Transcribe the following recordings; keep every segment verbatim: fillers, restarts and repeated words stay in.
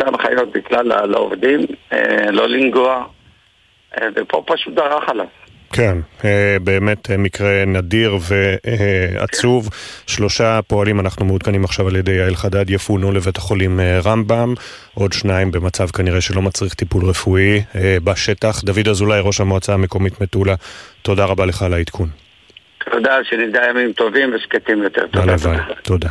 הנחיות בכלל לעובדים, לא לנגוע, ופה פשוט דרך עליו. כן, באמת מקרה נדיר ועצוב. שלושה פועלים, אנחנו מעודכנים עכשיו על ידי יעל חדד, יפונו לבית החולים רמב"ם, עוד שניים במצב כנראה שלא מצריך טיפול רפואי בשטח. דוד אזולאי, ראש המועצה המקומית מטולה, תודה רבה לך על העדכון. תודה, שנדע ימים טובים ושקטים יותר. תודה. תודה.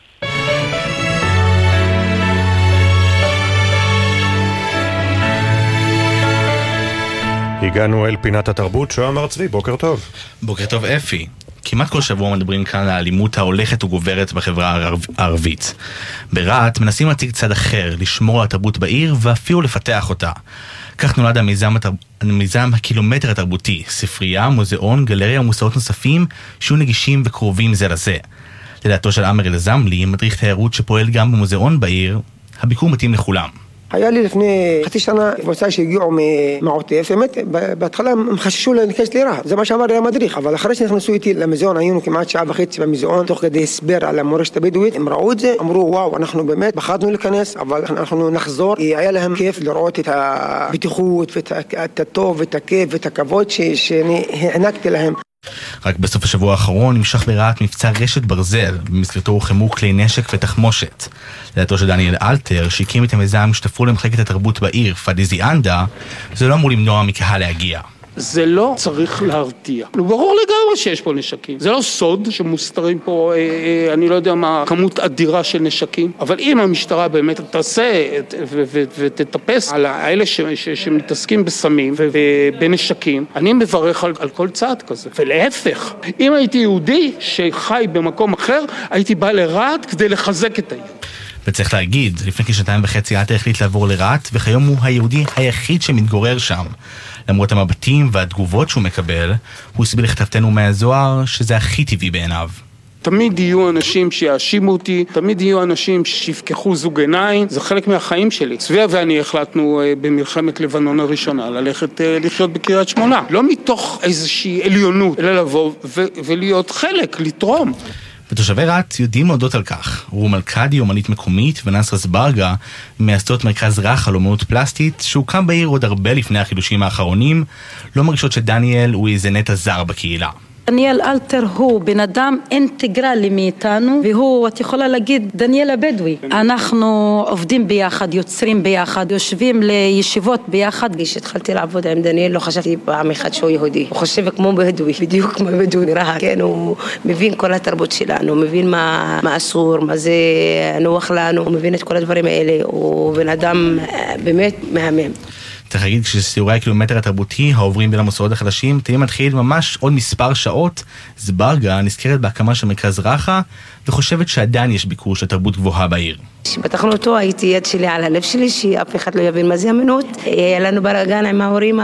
הגענו אל פינת התרבות. שוהם הר צבי, בוקר טוב. בוקר טוב אפי. כמעט כל שבוע מדברים כאן על האלימות ההולכת וגוברת בחברה הערבית. ברעת מנסים להציג צד אחר, לשמור על התרבות בעיר ואפילו לפתח אותה. כך נולד המיזם, התר... המיזם הקילומטר התרבותי, ספרייה, מוזיאון, גלריה ומוסעות נוספים שיהיו נגישים וקרובים זה לזה. לדעתו של עמר אלזמלי, מדריך תיירות שפועל גם במוזיאון בעיר, הביקור מתאים לכולם. היה לי לפני חצי שנה קבוצה שהגיעו מהעוטף, באמת בהתחלה הם חששו להיכנס לרהט, זה מה שאמר לי המדריך, אבל אחרי שנכנסו איתי למוזיאון, היינו כמעט שעה וחצי במוזיאון, תוך כדי הסבר על המורשת הבדואית, הם ראו את זה, אמרו וואו, אנחנו באמת פחדנו להיכנס, אבל אנחנו נחזור, היה להם כיף לראות את הבטיחות ואת הטוב ואת הכיף ואת הכבוד שאני הענקתי להם. רק בסוף השבוע האחרון נמשך ברעת מבצע רשת ברזל, במסגרתו הוחרמו כלי נשק ותחמושת. לדעתו של דניאל אלתר, שהקים את המיזם שותפו למחלקת התרבות בעיר, פדיזי אנדה, זה לא אמור למנוע מקהל להגיע. זה לא צריך להרתיע. ברור לגמרי שיש פה נשקים. זה לא סוד שמוסתרים פה, אה, אה, אני לא יודע מה, כמות אדירה של נשקים, אבל אם המשטרה באמת תעשה ו- ו- ותטפס על האלה ש- ש- שמתעסקים בסמים ובנשקים, אני מברך על, על כל צעד כזה. ולהפך, אם הייתי יהודי שחי במקום אחר, הייתי בא לרעת כדי לחזק את העיר. וצריך להגיד, לפני כשנתיים וחצי אלתר החליט לעבור לרעת, וכיום הוא היהודי היחיד שמתגורר שם. למרות המבטים והתגובות שהוא מקבל, הוא הסביר לכתבתנו מהזוהר שזה הכי טבעי בעיניו. תמיד יהיו אנשים שיאשימו אותי, תמיד יהיו אנשים שיפקחו זוג עיניים, זה חלק מהחיים שלי. צביה ואני החלטנו במלחמת לבנון הראשונה ללכת לחיות בקריית שמונה. לא מתוך איזושהי עליונות, אלא לבוא ו- ולהיות חלק, לתרום. ותושבי רעת יודעים להודות על כך. רום אלקדי, אומנית מקומית, ונאסר אזברגה, מייסדות מרכז רחל אומנות פלסטית, שהוקם בעיר עוד הרבה לפני החידושים האחרונים, לא מרגישות שדניאל הוא איזה נטע זר בקהילה. דניאל אלתר הוא בן אדם אינטגרלי מאיתנו, והוא, את יכולה להגיד, דניאל הבדואי. אנחנו עובדים ביחד, יוצרים ביחד, יושבים לישיבות ביחד. כשהתחלתי לעבוד עם דניאל, לא חשבתי פעם אחד שהוא יהודי. הוא חושב כמו בדואי, בדיוק כמו בדואי נראה. כן, הוא מבין כל התרבות שלנו, הוא מבין מה, מה אסור, מה זה נוח לנו, הוא מבין את כל הדברים האלה. הוא בן אדם באמת מהמם. צריך להגיד, כשסיורי הקילומטר התרבותי העוברים בין המוסדות החדשים, תהיה מתחיל ממש עוד מספר שעות. זברגה נזכרת בהקמה של מרכז רחה, וחושבת שעדיין יש ביקור של תרבות גבוהה בעיר. כשפתחנו אותו, הייתי יד שלי על הלב שלי, שאף אחד לא יבין מה זה אמינות. היה לנו ברגן עם ההורים,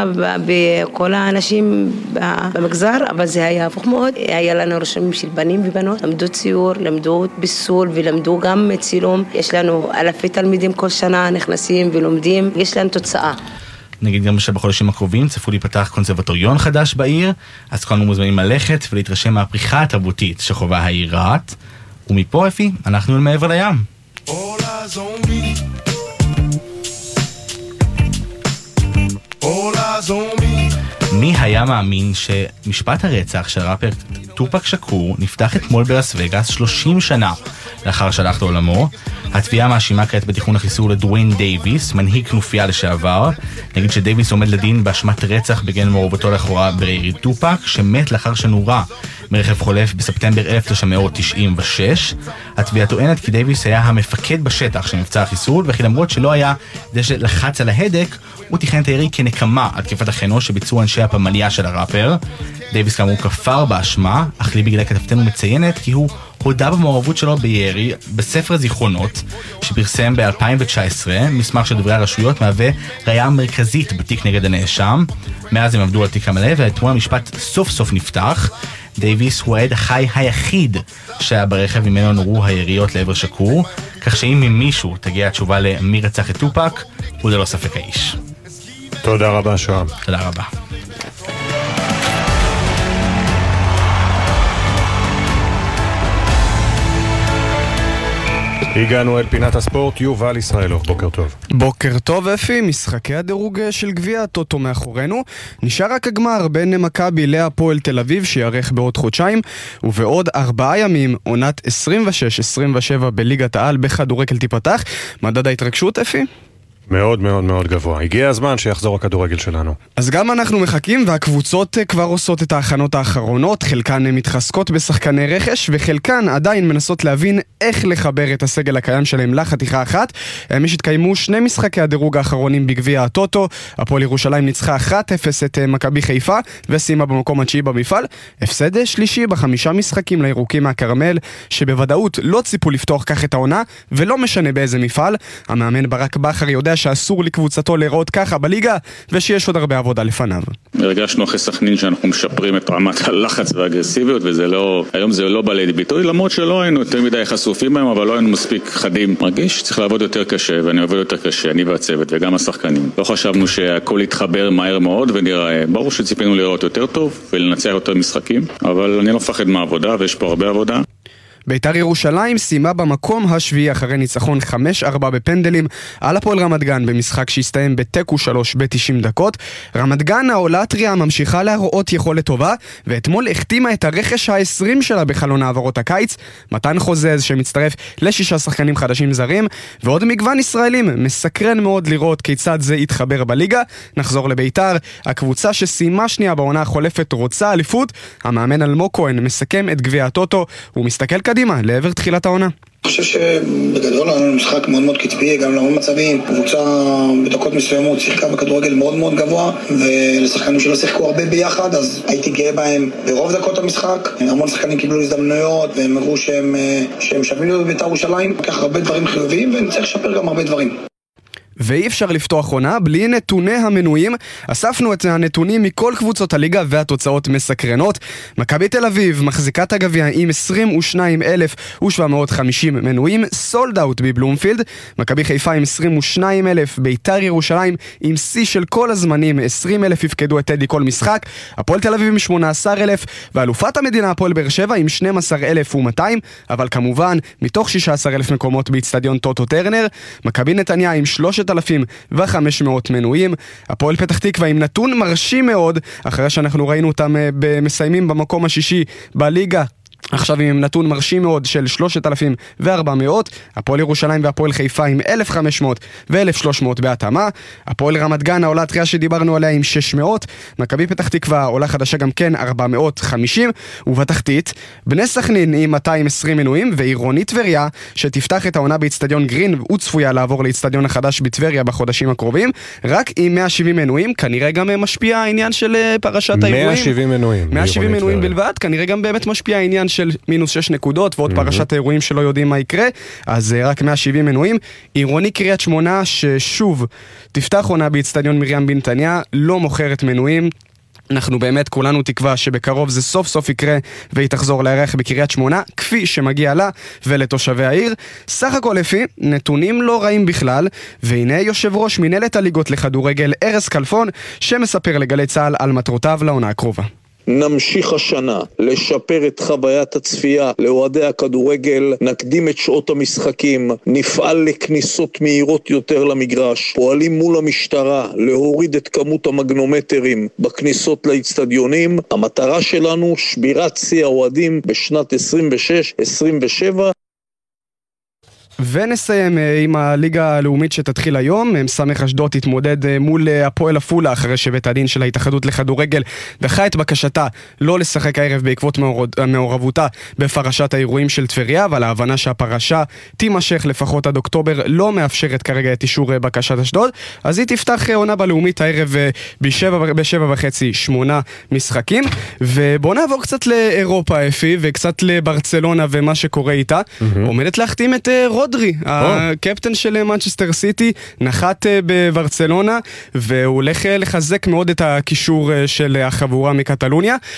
בכל האנשים במגזר, אבל זה היה הפוך מאוד. היה לנו רשמים של בנים ובנות, למדו ציור, למדו ביסול ולמדו גם צילום. יש לנו אלפי תלמידים כל שנה נכנסים ולומדים, יש לנו תוצאה. נגיד גם שבחודשים הקרובים צפו להיפתח קונסרבטוריון חדש בעיר, אז כולנו מוזמנים ללכת ולהתרשם מהפריחה התרבותית שחובה העיר רהט. ומפה אפי, אנחנו מעבר לים. All eyes on me. All eyes on me. מי היה מאמין שמשפט הרצח של הראפר טופק שקור נפתח אתמול בלאס וגאס שלושים שנה לאחר שהלך לעולמו. התביעה מאשימה כעת בתיכון החיסור לדוויין דייביס, מנהיג כנופיה לשעבר. נגיד שדייביס עומד לדין באשמת רצח בגין מעורבותו לכאורה בירי טופק, שמת לאחר שנורה מרכב חולף בספטמבר אלף תשע מאות תשעים ושש. התביעה טוענת כי דייביס היה המפקד בשטח של מבצע החיסול, וכי למרות שלא היה זה שלחץ על ההדק, הוא תכנן את הירי כנקמה על תקיפת אחינו שביצעו אנשי הפמליה של הראפר. דייביס כאמור כפר באשמה, אך לי בגלל כתבתנו מציינת כי הוא הודה במעורבות שלו בירי בספר זיכרונות שפרסם ב-אלפיים תשע עשרה. מסמך של דברי הרשויות מהווה ראיה מרכזית בתיק נגד הנאשם. מאז הם עבדו על תיק המלא, ואתמול המשפט סוף סוף נפתח. דייביס הוא העד החי היחיד שהיה ברכב ממנו נורו היריות לעבר שקור, כך שאם ממישהו תגיע התשובה למי רצח את טופק, הוא ללא ספק האיש. תודה רבה שוהם. תודה רבה. הגענו אל פינת הספורט, יובל ישראלוב, בוקר טוב. בוקר טוב אפי, משחקי הדירוג של גביע הטוטו מאחורינו. נשאר רק הגמר בין מכבי להפועל תל אביב שיארך בעוד חודשיים, ובעוד ארבעה ימים עונת עשרים ושש עשרים ושבע בליגת העל בכדורגל תיפתח. מדד ההתרגשות אפי? מאוד מאוד מאוד גבוה. הגיע הזמן שיחזור הכדורגל שלנו. אז גם אנחנו מחכים, והקבוצות כבר עושות את ההכנות האחרונות. חלקן מתחזקות בשחקני רכש, וחלקן עדיין מנסות להבין איך לחבר את הסגל הקיים שלהם לחתיכה אחת. מי שהתקיימו שני משחקי הדירוג האחרונים בגביע הטוטו. הפועל ירושלים ניצחה אחת אפס את מכבי חיפה וסיימה במקום התשיעי במפעל. הפסד שלישי בחמישה משחקים לירוקים מהקרמל, שבוודאות לא ציפו לפתוח כך את העונה, ולא משנה באיזה מפעל. המאמן ברק בכר יודע שאסור לקבוצתו לראות ככה בליגה, ושיש עוד הרבה עבודה לפניו. הרגשנו אחרי סכנין שאנחנו משפרים את רמת הלחץ והאגרסיביות, וזה לא, היום זה לא בא לידי ביטוי, למרות שלא היינו יותר מדי חשופים בהם, אבל לא היינו מספיק חדים. מרגיש שצריך לעבוד יותר קשה, ואני עובד יותר קשה, אני והצוות וגם השחקנים. לא חשבנו שהכל יתחבר מהר מאוד ונראה, ברור שציפינו לראות יותר טוב ולנצח יותר משחקים, אבל אני לא מפחד מהעבודה, ויש פה הרבה עבודה. בית"ר ירושלים סיימה במקום השביעי אחרי ניצחון חמש ארבע בפנדלים על הפועל רמת גן במשחק שהסתיים בתיקו שלוש ב-תשעים דקות. רמת גן העולה הטריה ממשיכה להראות יכולת טובה, ואתמול החתימה את הרכש ה-עשרים שלה בחלון העברות הקיץ, מתן חוזז שמצטרף לשישה שחקנים חדשים זרים, ועוד מגוון ישראלים. מסקרן מאוד לראות כיצד זה יתחבר בליגה. נחזור לבית"ר, הקבוצה שסיימה שנייה בעונה החולפת רוצה אליפות. המאמן אלמוג כהן מסכם את גביע הטוטו ומסתכל קדימה לעבר תחילת העונה. אני חושב שבגדול היה משחק מאוד מאוד קצבי, גם להמון מצבים. קבוצה בדקות מסוימות שיחקה בכדורגל מאוד מאוד גבוה, ולשחקנים שלא שיחקו הרבה ביחד, אז הייתי גאה בהם ברוב דקות המשחק. המון שחקנים קיבלו הזדמנויות, והם הראו שהם, שהם שווים להיות בבית"ר ירושלים. לקח הרבה דברים חיוביים, ונצטרך לשפר גם הרבה דברים. ואי אפשר לפתוח עונה בלי נתוני המנויים. אספנו את הנתונים מכל קבוצות הליגה והתוצאות מסקרנות. מכבי תל אביב מחזיקת הגביע עם עשרים ושניים אלף ושבע מאות וחמישים מנויים, סולד אאוט בבלומפילד. מכבי חיפה עם עשרים ושניים אלף, בית"ר ירושלים עם שיא של כל הזמנים, עשרים אלף יפקדו את טדי כל משחק. הפועל תל אביב עם שמונה עשר אלף, ואלופת המדינה הפועל באר שבע עם שנים עשר אלף ומאתיים, אבל כמובן מתוך שישה עשר אלף מקומות באצטדיון טוטו טרנר. מכבי נתניה עם שלושת אלפים וחמש מאות מנויים. הפועל פתח תקווה עם נתון מרשים מאוד, אחרי שאנחנו ראינו אותם מסיימים במקום השישי בליגה, עכשיו עם נתון מרשים מאוד של שלושת אלפים וארבע מאות. הפועל ירושלים והפועל חיפה עם אלף וחמש מאות ו-אלף ושלוש מאות בהתאמה. הפועל רמת גן העולה הטריה שדיברנו עליה עם שש מאות. מכבי פתח תקווה עולה חדשה גם כן ארבע מאות וחמישים. ובתחתית בני סכנין עם מאתיים ועשרים מנויים, ועירונית טבריה שתפתח את העונה באצטדיון גרין וצפויה לעבור לאצטדיון החדש בטבריה בחודשים הקרובים, רק עם מאה ושבעים מנויים. כנראה גם משפיע העניין של פרשת האירועים. מאה ושבעים מנויים. מאה ושבעים מנויים בלבד. כנראה גם באמת משפיע העניין של מינוס שש נקודות ועוד פרשת האירועים שלא יודעים מה יקרה, אז רק מאה ושבעים מנויים. עירוני קריית שמונה ששוב תפתח עונה באצטדיון מרים בנתניה, לא מוכרת מנויים. אנחנו באמת כולנו תקווה שבקרוב זה סוף סוף יקרה והיא תחזור לארח בקריית שמונה כפי שמגיע לה ולתושבי העיר. סך הכל לפי נתונים לא רעים בכלל, והנה יושב ראש מנהלת הליגות לכדורגל ארז כלפון שמספר לגלי צהל על מטרותיו לעונה הקרובה. נמשיך השנה לשפר את חוויית הצפייה לאוהדי הכדורגל, נקדים את שעות המשחקים, נפעל לכניסות מהירות יותר למגרש, פועלים מול המשטרה להוריד את כמות המגנומטרים בכניסות לאצטדיונים. המטרה שלנו שבירת שיא האוהדים בשנת עשרים ושש עשרים ושבע. ונסיים עם הליגה הלאומית שתתחיל היום. סמך אשדוד תתמודד מול הפועל עפולה אחרי שבית הדין של ההתאחדות לכדורגל דחה את בקשתה לא לשחק הערב בעקבות מעורבותה בפרשת האירועים של טבריה, אבל ההבנה שהפרשה תימשך לפחות עד אוקטובר לא מאפשרת כרגע את אישור בקשת אשדוד, אז היא תפתח עונה בלאומית הערב בשבע, בשבע וחצי, שמונה משחקים. ובואו נעבור קצת לאירופה אפי וקצת לברצלונה ומה שקורה איתה. עומדת להחתים את רודרי, הקפטן של מנצ'סטר סיטי, נחת בברצלונה והוא הולך לחזק מאוד את הקישור של החבורה מקטלוניה.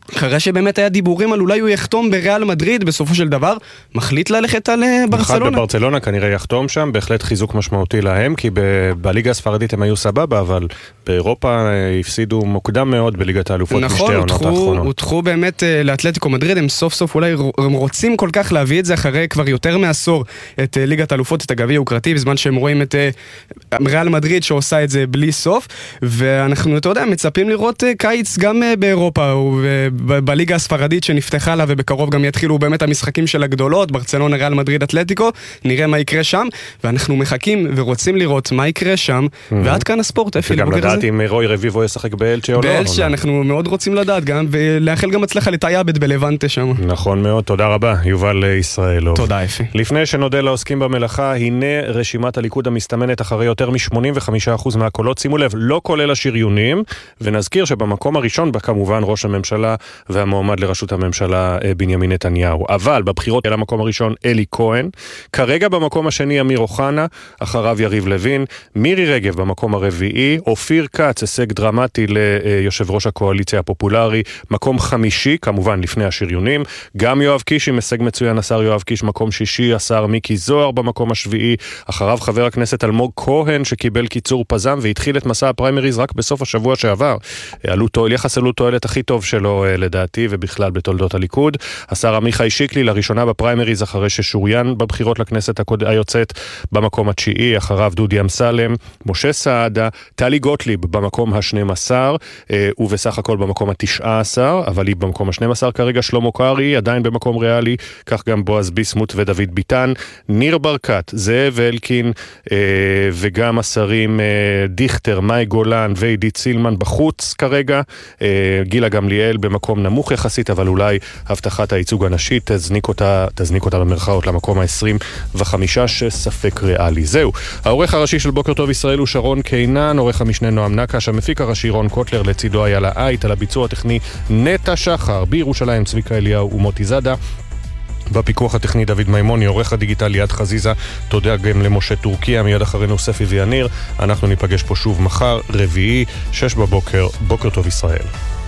אחרי שבאמת היה דיבורים על אולי הוא יחתום בריאל מדריד, בסופו של דבר מחליט ללכת על ברצלונה. אחד בברצלונה כנראה יחתום שם, בהחלט חיזוק משמעותי להם, כי בליגה הספרדית הם היו סבבה, אבל באירופה הפסידו מוקדם מאוד בליגת האלופות משתי העונות האחרונות. נכון, הותחו באמת לאתלטיקו מדריד, הם סוף סוף אולי הם רוצים כל כך להביא את זה אחרי כבר יותר מעשור את ליגת האלופות, את הגביע היוקרתי, בזמן שהם רואים את ריאל מדריד שעושה את זה בלי סוף, ואנחנו, אתה יודע, מצפים לראות קיץ גם באירופה, ובליגה הספרדית שנפתחה לה, ובקרוב גם יתחילו באמת המשחקים של הגדולות, ברצלונה, ריאל מדריד, אתלטיקו, נראה מה יקרה שם, ואנחנו מחכים ורוצים לראות מה יקרה שם, ועד כאן הספורט, אפי, וגם לדעת אם רוי רביבו ישחק באלצ'ה או לא. באלצ'ה, אנחנו מאוד רוצים לדעת גם, ולאחל גם הצלחה לטייאבד בלוונטה שם. נכון מאוד, תודה רבה, יובל ישראלוב. תודה, אפי. לפני שנודה לעוסקים במלאכה, הנה רשימת הליכוד המסתמנת אחרי יותר מ-שמונים וחמישה אחוז מהקולות, שימו לב, לא כולל השריונים, ונזכיר שבמקום הראשון בה כמובן ראש הממשלה והמועמד לראשות הממשלה בנימין נתניהו. אבל בבחירות אל המקום הראשון אלי כהן, כרגע במקום השני אמיר אוחנה, אחריו יריב לוין, מירי רגב במקום הרביעי, אופיר כץ, הישג דרמטי ליושב ראש הקואליציה הפופולרי, מקום חמישי, כמובן לפני השריונים, גם יואב קיש עם הישג מצוין, השר יואב קיש מקום שישי, השר מיקי זוהר במקום השביעי, אחריו חבר הכנסת אלמוג כהן שקיבל קיצור פזם והתחיל את מסע הפריימריז רק בסוף השבוע שעבר. עלו תועל, יחס עלו תועלת הכי טוב שלו לדעתי ובכלל בתולדות הליכוד. השר עמיחי שיקלי לראשונה בפריימריז אחרי ששוריין בבחירות לכנסת היוצאת במקום התשיעי, אחריו דודי אמסלם, משה סעדה, טלי גוטליב במקום ה-שנים עשר ובסך הכל במקום ה-תשע עשרה, אבל היא במקום ה-שנים עשר כרגע, שלמה קרעי עדיין במקום ריאלי, כך גם בועז ביסמוט ודוד ביטן, ניר ברקת, זאב אלקין וגם השרים דיכטר, מאי גולן ועידית סילמן בחוץ כרגע, גילה גמליאל במקום נמוך יחסית, אבל אולי הבטחת הייצוג הנשי תזניק אותה, תזניק אותה במרכאות למקום ה-עשרים וחמש שספק ריאלי. זהו, העורך הראשי של בוקר טוב ישראל הוא שרון קינן, עורך המשנה נועם נקש, המפיק הראשי רון קוטלר, לצידו היה לאייט, על הביצוע הטכני נטע שחר, בירושלים צביקה אליהו ומוטי זאדה, בפיקוח הטכני דוד מימוני, עורך הדיגיטל ליד חזיזה, תודה גם למשה טורקיה, מיד אחרינו ספי ויניר, אנחנו ניפגש פה שוב מחר, רביעי, שש בבוקר, בוקר טוב ישראל.